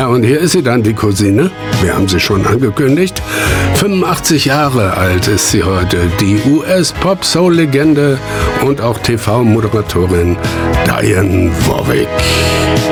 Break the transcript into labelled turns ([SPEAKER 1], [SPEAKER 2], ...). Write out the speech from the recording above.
[SPEAKER 1] Ja, und hier ist sie dann, die Cousine. Wir haben sie schon angekündigt. 85 Jahre alt ist sie heute. Die US-Pop-Soul-Legende und auch TV-Moderatorin Dionne Warwick.